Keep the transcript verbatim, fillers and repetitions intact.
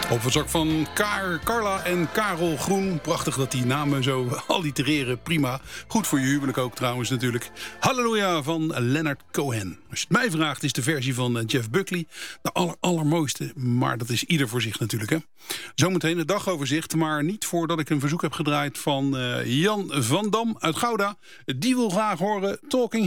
Op het zak van Kar, Carla en Karel Groen. Prachtig dat die namen zo allitereren. Prima. Goed voor je huwelijk ook trouwens natuurlijk. Halleluja van Leonard Cohen. Als je het mij vraagt is de versie van Jeff Buckley de aller, allermooiste. Maar dat is ieder voor zich natuurlijk. Hè? Zometeen het dagoverzicht. Maar niet voordat ik een verzoek heb gedraaid van uh, Jan van Dam uit Gouda. Die wil graag horen Talking